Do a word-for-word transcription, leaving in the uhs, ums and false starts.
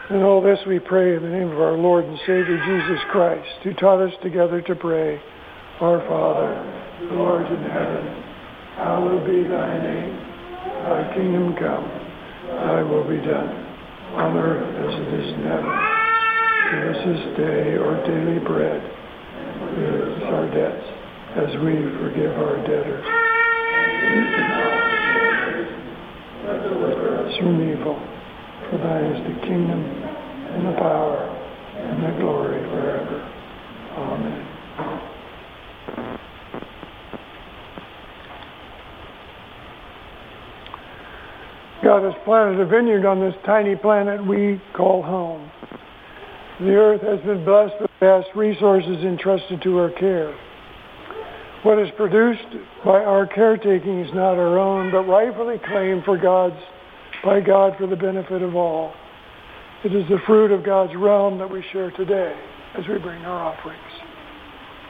And all this we pray in the name of our Lord and Savior Jesus Christ, who taught us together to pray, Our Father, who art in heaven, hallowed be thy name. Thy kingdom come, thy will be done, on earth as it is in heaven. Give us this day our daily bread, and forgive us our debts, as we forgive our debtors. And deliver us from evil. For thine is the kingdom, and the power, and the glory forever. Amen. God has planted a vineyard on this tiny planet we call home. The earth has been blessed with vast resources entrusted to our care. What is produced by our caretaking is not our own, but rightfully claimed for God's by God for the benefit of all. It is the fruit of God's realm that we share today as we bring our offerings.